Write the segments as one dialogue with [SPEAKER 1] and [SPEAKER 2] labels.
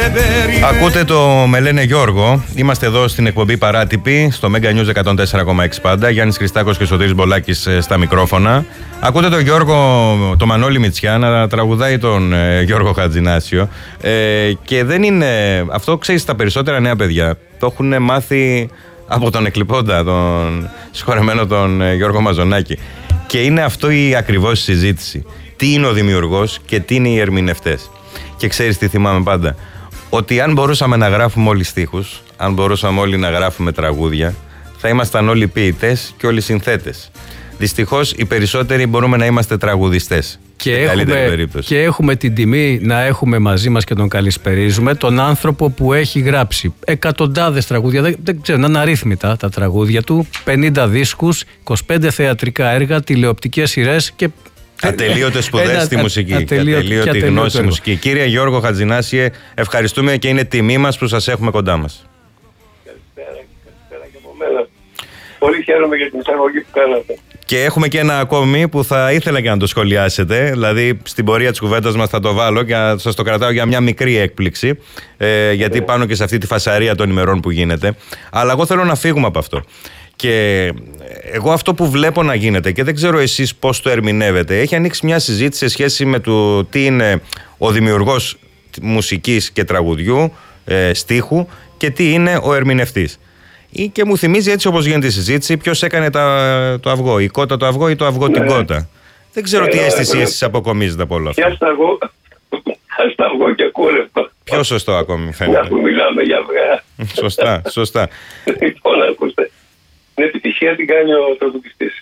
[SPEAKER 1] Ακούτε το «Με λένε Γιώργο». Είμαστε εδώ στην εκπομπή Παράτυπη, στο Mega News 104,6 πάντα. Γιάννης Χριστάκος και Σωτήρης Μπολάκης στα μικρόφωνα. Ακούτε τον Γιώργο, το Μανώλη Μητσιά, να τραγουδάει τον Γιώργο Χατζηνάσιο. Και δεν είναι. Αυτό ξέρεις, τα περισσότερα νέα παιδιά το έχουν μάθει από τον εκλειπώντα, τον συγχωρεμένο τον Γιώργο Μαζονάκη. Και είναι αυτό η ακριβώς συζήτηση. Τι είναι ο δημιουργός και τι είναι οι ερμηνευτές. Και ξέρεις τι θυμάμαι πάντα? Ότι αν μπορούσαμε να γράφουμε όλοι στίχους, αν μπορούσαμε όλοι να γράφουμε τραγούδια, θα ήμασταν όλοι ποιητές και όλοι συνθέτες. Δυστυχώς οι περισσότεροι μπορούμε να είμαστε τραγουδιστές. Και έχουμε την τιμή να έχουμε μαζί μας και τον καλησπερίζουμε τον άνθρωπο που έχει γράψει εκατοντάδες τραγούδια, δεν ξέρω, είναι αναρρύθμιτα τα τραγούδια του, 50 δίσκους, 25 θεατρικά έργα, τηλεοπτικές σειρές και ατελείωτες σπουδές στη μουσική. Ατελείωτη γνώση στη μουσική. Κύριε Γιώργο Χατζηνάσιε, ευχαριστούμε και είναι τιμή μας που σας έχουμε κοντά μας.
[SPEAKER 2] Καλησπέρα και από μένα. Πολύ χαίρομαι για την εισαγωγή που κάνατε.
[SPEAKER 1] Και έχουμε και ένα ακόμη που θα ήθελα και να το σχολιάσετε. Δηλαδή, στην πορεία της κουβέντας μας θα το βάλω και σας το κρατάω για μια μικρή έκπληξη. Γιατί πάνω και σε αυτή τη φασαρία των ημερών που γίνεται. Αλλά εγώ θέλω να φύγουμε από αυτό. Και εγώ αυτό που βλέπω να γίνεται, και δεν ξέρω εσείς πώς το ερμηνεύετε, έχει ανοίξει μια συζήτηση σε σχέση με το τι είναι ο δημιουργός μουσικής και τραγουδιού, στίχου, και τι είναι ο ερμηνευτής. Και μου θυμίζει, έτσι όπως γίνεται η συζήτηση, ποιος έκανε το αυγό, η κότα το αυγό ή το αυγό την κότα. Δεν ξέρω τι αίσθηση εσείς αποκομίζετε από όλο αυτό.
[SPEAKER 2] Χάστα αυγό και κούρευμα.
[SPEAKER 1] Πιο σωστό ακόμη φαίνεται.
[SPEAKER 2] Να που μιλάμε για αυγά.
[SPEAKER 1] Σωστά.
[SPEAKER 2] Λοιπόν, ακούστε. Την επιτυχία την κάνει ο τραγουδιστής.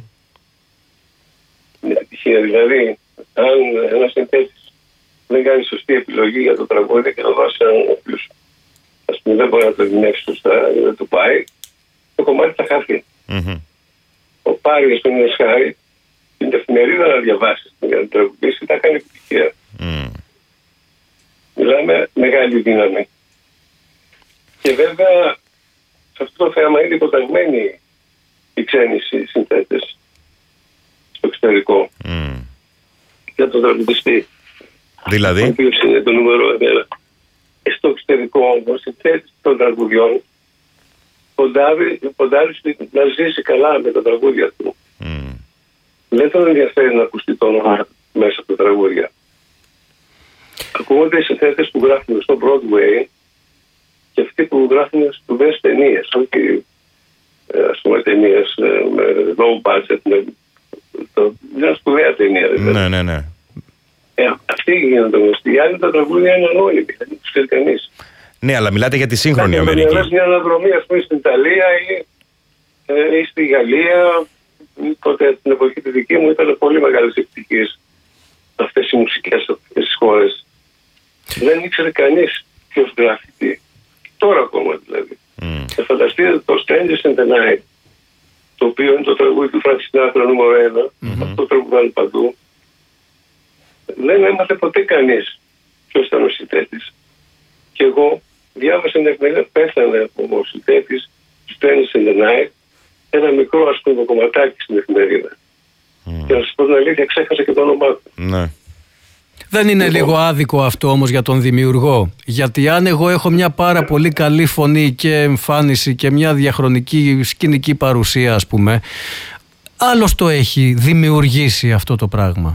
[SPEAKER 2] Την επιτυχία, δηλαδή, αν ένας συνθέτης δεν κάνει σωστή επιλογή για το τραγούδι και το βάζει σε έναν οποίος, ας πούμε, δεν μπορεί να το ερμηνεύσει σωστά, δεν του πάει, το κομμάτι θα χαθεί. Ο Πάρης που είναι σχάρι, την εφημερίδα να διαβάσει για να τραγουδίσει, θα κάνει επιτυχία. Μιλάμε μεγάλη δύναμη. Και βέβαια, σε αυτό το θέμα είναι υποταγμένοι οι ξένοι συνθέτες στο εξωτερικό για τον τραγουδιστή.
[SPEAKER 1] Δηλαδή?
[SPEAKER 2] Ο οποίος είναι το νούμερο 1. Στο εξωτερικό όμως, οι συνθέτες των τραγουδιών ποντάρει να ζήσει καλά με τα τραγούδια του. Δεν τον ενδιαφέρει να ακουστεί το όνομα μέσα από τα τραγούδια. Ακούγονται οι συνθέτες που γράφουν στο Broadway και αυτοί που γράφουν σπουδαίες ταινίες, όχι ας πούμε ταινίες με low budget, μια σπουδαία ταινία.
[SPEAKER 1] Ναι.
[SPEAKER 2] Αυτοί γίνονται γνωστοί. Οι άλλοι τα τραγούδια είναι ανώνυμοι, δεν τους ξέρει κανείς.
[SPEAKER 1] Ναι, αλλά μιλάτε για τη σύγχρονη Αμερική.
[SPEAKER 2] Αν μια αναδρομή, ας πούμε, στην Ιταλία ή στη Γαλλία, τότε την εποχή τη δική μου ήταν πολύ μεγάλες επιτυχίες αυτές οι μουσικές σε αυτές τις χώρες. Δεν ήξερε κανείς ποιος γράφει τι. Τώρα ακόμα δηλαδή. Και φανταστείτε το Strangers in the Night, το οποίο είναι το τραγούδι του Frank Sinatra νούμερο 1, αυτό τραγουδάνε παντού. Δεν έμαθε ποτέ κανείς ποιος ήταν ο συνθέτης. Και εγώ διάβασα μια εφημερίδα, πέθανε ο συνθέτης του Strangers in the Night, ένα μικρό ας πούμε κομματάκι στην εφημερίδα. Και να σας πω την αλήθεια, ξέχασα και το όνομά του.
[SPEAKER 1] Ναι.
[SPEAKER 3] Δεν είναι λίγο άδικο αυτό όμως για τον δημιουργό? Γιατί αν εγώ έχω μια πάρα πολύ καλή φωνή και εμφάνιση και μια διαχρονική σκηνική παρουσία, ας πούμε, άλλος το έχει δημιουργήσει αυτό το πράγμα.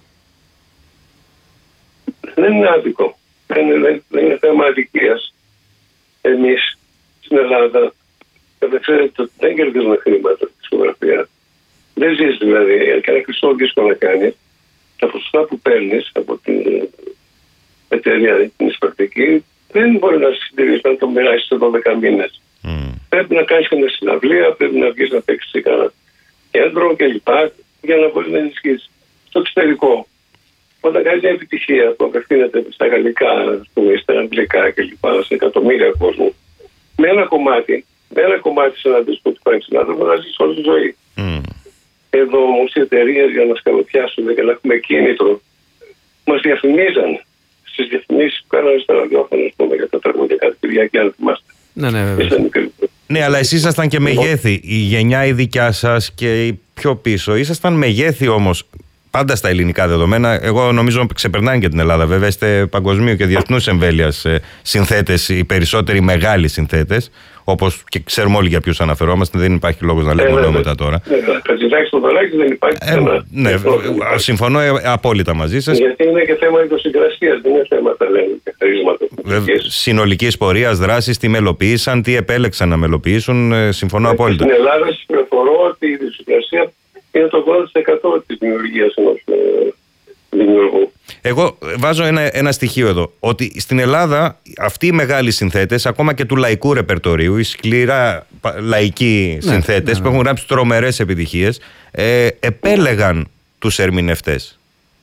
[SPEAKER 2] Δεν είναι άδικο. Δεν είναι θέμα αδικίας. Εμείς στην Ελλάδα, δεν κερδίζουμε χρήματα στη δισκογραφία. Δεν ζεις δηλαδή. Και ένα χρυσό δίσκο να κάνει, τα ποσοστά που παίρνεις από την εταιρεία την εισπρακτική δεν μπορεί να συντηρήσει να το μοιράσεις σε 12 μήνες. Πρέπει να κάνεις και μια συναυλία, πρέπει να βγεις να παίξεις σε κανένα κέντρο κλπ. Για να μπορείς να ενισχύσεις. Στο εξωτερικό, όταν κάνει μια επιτυχία που απευθύνεται στα γαλλικά, στα αγγλικά κλπ. Σε εκατομμύρια κόσμου, με ένα κομμάτι σε ένα δίσκο του Frank Sinatra μπορεί να ζεις όλη τη ζωή. Εδώ όμως οι εταιρείες για να μας καλοπιάσουν και να έχουμε κίνητρο μας διαφημίζαν στις διαφημίσεις που κάνανε στα ραδιόφωνα για τα τραγούδια κάθε Κυριακή, αν θυμάστε.
[SPEAKER 1] Ναι, αλλά εσείς ήσασταν και μεγέθη. Η γενιά η δικιά σας και η πιο πίσω ήσασταν μεγέθη όμως. πάντα στα ελληνικά δεδομένα. Εγώ νομίζω ξεπερνάνε και την Ελλάδα. Βέβαια, είστε παγκοσμίου και διεθνούς εμβέλειας συνθέτες, οι περισσότεροι μεγάλοι συνθέτες. Όπως και ξέρουμε όλοι για ποιους αναφερόμαστε, δεν υπάρχει λόγος να λέμε ονόματα τώρα.
[SPEAKER 2] Χατζηδάκης στο Βαλάκης δεν υπάρχει θέμα.
[SPEAKER 1] Ναι, συμφωνώ απόλυτα μαζί σας.
[SPEAKER 2] Γιατί είναι και θέμα ιδιοσυγκρασίας, δεν είναι θέμα ταλέντου και χαρίσματος.
[SPEAKER 1] Συνολικής πορείας, δράσης, τι μελοποίησαν, τι επέλεξαν να μελοποιήσουν, συμφωνώ απόλυτα.
[SPEAKER 2] Στην Ελλάδα σας πληροφορώ ότι η ιδιοσυγκρασία είναι το 80% της δημιουργίας ενός δημιουργού.
[SPEAKER 1] Εγώ βάζω ένα στοιχείο εδώ, ότι στην Ελλάδα αυτοί οι μεγάλοι συνθέτες, ακόμα και του λαϊκού ρεπερτορίου, οι σκληρά λαϊκοί συνθέτες που έχουν γράψει τρομερές επιτυχίες, επέλεγαν τους ερμηνευτές.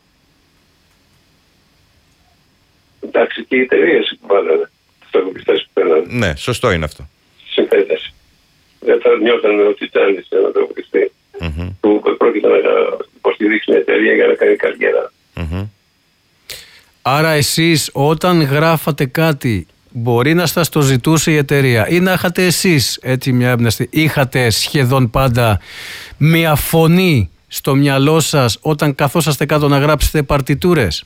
[SPEAKER 2] Εντάξει, και οι εταιρείες που βάλανε, τους τραγουδιστές που παίρνανε.
[SPEAKER 1] Ναι, σωστό είναι αυτό.
[SPEAKER 2] Συνθέτες. Δεν θα νιώθαν ότι ήταν σε ένα τραγουδιστή που πρόκειται να υποστηρίξει μια εταιρεία για να κάνει καριέρα.
[SPEAKER 3] Άρα εσείς όταν γράφατε κάτι, μπορεί να σας το ζητούσε η εταιρεία ή να είχατε εσείς έτσι μια έμπνευση, είχατε σχεδόν πάντα μια φωνή στο μυαλό σας όταν καθόσαστε κάτω να γράψετε παρτιτούρες?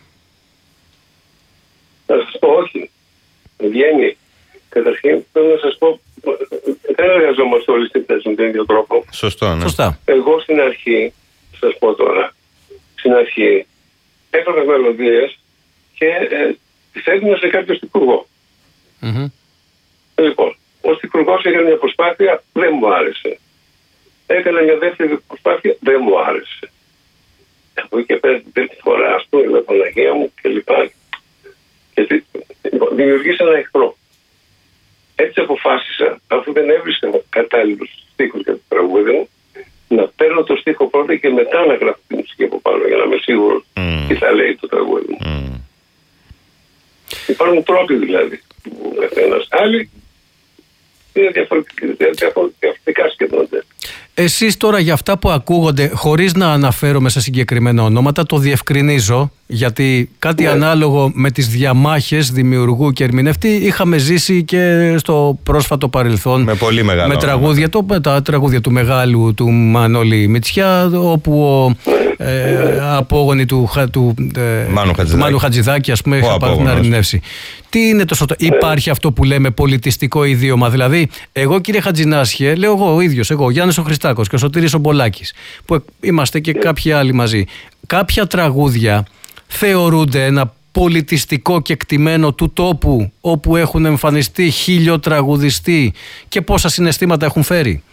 [SPEAKER 2] Να σας πω όχι. Βγαίνει. Καταρχήν θέλω να σας πω, δεν εργαζόμαστε όλοι στην θέση με τον ίδιο τρόπο.
[SPEAKER 1] Σωστό, ναι.
[SPEAKER 3] Σωστά.
[SPEAKER 2] Εγώ στην αρχή, σας πω τώρα, στην αρχή έκανα μελωδίες και τις έδινα σε κάποιο στιχουργό. Λοιπόν, ο στιχουργός έκανε μια προσπάθεια, δεν μου άρεσε. Έκανα μια δεύτερη προσπάθεια, δεν μου άρεσε. Από εκεί και πέρα την τρίτη φορά, ας πούμε, με Παναγία μου κλπ. Και δημιουργήσα ένα εχθρό. Έτσι αποφάσισα, αφού δεν έβρισκα κατάλληλους στίχους για το τραγούδι μου, να παίρνω το στίχο πρώτα και μετά να γράφω τη μουσική από πάνω για να είμαι σίγουρος τι θα λέει το τραγούδι μου. Υπάρχουν τρόποι δηλαδή που ένας άλλοι είναι διαφορετικά σκεφτόνται.
[SPEAKER 3] Εσείς τώρα για αυτά που ακούγονται, χωρίς να αναφέρομαι σε συγκεκριμένα ονόματα, το διευκρινίζω, γιατί κάτι ανάλογο με τις διαμάχες δημιουργού και ερμηνευτή είχαμε ζήσει και στο πρόσφατο παρελθόν
[SPEAKER 1] με πολύ μεγάλο
[SPEAKER 3] με τραγούδια, τα τραγούδια του μεγάλου του Μανώλη Μητσιά, όπου απόγονοι του Μάνου Χατζηδάκη, ας πούμε, είχαν πάρει να ερμηνεύσει. Τι είναι το σωστό? Υπάρχει αυτό που λέμε πολιτιστικό ιδίωμα? Δηλαδή, εγώ κύριε Χατζηνάσχε, λέω εγώ ο ίδιος, εγώ, Γιάννης ο Χριστάκος και ο Σωτήρης ο Μπολάκης, που είμαστε και κάποιοι άλλοι μαζί. Κάποια τραγούδια θεωρούνται ένα πολιτιστικό κεκτημένο του τόπου όπου έχουν εμφανιστεί χιλιοτραγουδιστοί και πόσα συναισθήματα έχουν φέρει?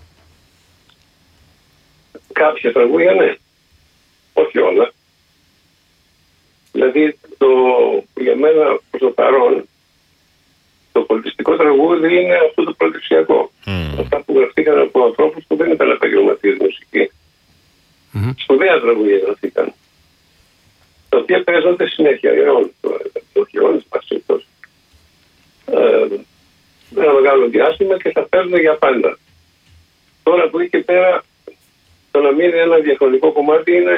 [SPEAKER 2] Κάποια τραγούδια ναι, όχι όλα. Δηλαδή για μένα προς το παρόν το πολιτιστικό τραγούδι είναι αυτό το προτεξιακό. Αυτά που γραφτήκαν από ανθρώπους που δεν ήταν επαγγελματίες μουσική. Σπουδαία τραγούδια γραφτήκαν. Τα οποία παίζονται συνέχεια, όχι όλες μας. Ένα μεγάλο διάστημα και θα παίζουν για πάντα. Τώρα που εκεί πέρα το να μείνει ένα διαχρονικό κομμάτι είναι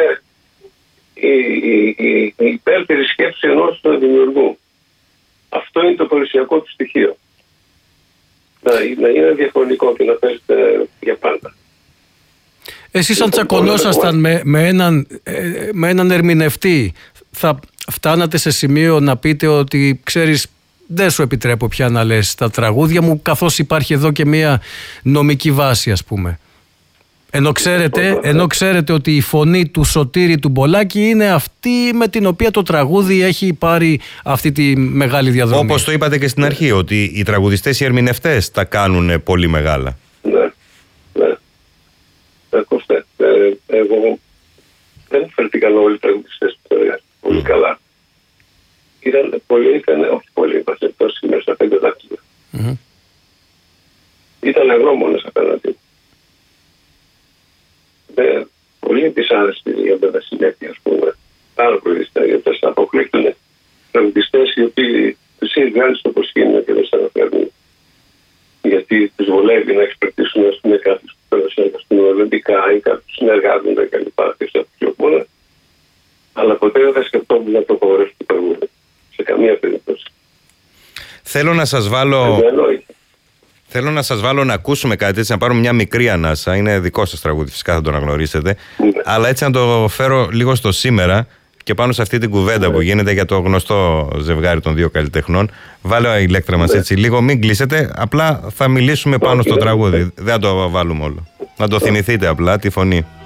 [SPEAKER 2] η υπέρτερη σκέψη ενός δημιουργού. Αυτό είναι το παρουσιακό του στοιχείο. Να είναι διαχρονικό και να παίζετε για πάντα.
[SPEAKER 3] Εσείς αν τσακωνόσασταν με έναν ερμηνευτή, θα φτάνατε σε σημείο να πείτε ότι ξέρεις, δεν σου επιτρέπω πια να λες τα τραγούδια μου, καθώς υπάρχει εδώ και μια νομική βάση, ας πούμε? Ενώ ξέρετε ότι η φωνή του Σωτήρη του Μπολάκη είναι αυτή με την οποία το τραγούδι έχει πάρει αυτή τη μεγάλη διαδρομή.
[SPEAKER 1] Όπως το είπατε και στην αρχή, ότι οι τραγουδιστές, οι ερμηνευτές τα κάνουν πολύ μεγάλα.
[SPEAKER 2] Ναι. Ακούστε, εγώ δεν φέρθηκαν όλοι οι τραγουδιστές που εργάστηκαν πολύ καλά. Όχι πολλοί, είπατε τόσοι μέσα στα 5 δάχτυλα. Ήταν αγνώμονες απέναντι. Πολύ δυσάρεστη για τα συνέπεια, ας πούμε. Πάρα πολύ δυσάρεστη, γιατί θα αποκλείπτουν τραγουδιστές οι οποίοι τους είχε βγάλει στο προσκήνιο και δεν σε αναφέρουν. Γιατί τους βολεύει να εξυπηρετήσουν, ας πούμε, κάποιους που πρέπει να συνεργαστούν ολυμπικά ή κάποιους συνεργάζονται κλπ. Και σε πιο πολλά. Αλλά ποτέ δεν θα σκεφτόμουν να το απογορεύσει το τραγούδι. Σε καμία περίπτωση.
[SPEAKER 1] Θέλω να σας βάλω. Θέλω να σας βάλω να ακούσουμε κάτι έτσι, να πάρουμε μια μικρή ανάσα. Είναι δικό σας τραγούδι, φυσικά θα το αναγνωρίσετε. Αλλά έτσι να το φέρω λίγο στο σήμερα και πάνω σε αυτή την κουβέντα που γίνεται για το γνωστό ζευγάρι των δύο καλλιτεχνών. Βάλε η Ηλέκτρα μας έτσι λίγο, μην κλείσετε. Απλά θα μιλήσουμε πάνω στο τραγούδι. Δεν θα το βάλουμε όλο. Να το θυμηθείτε απλά, τη φωνή.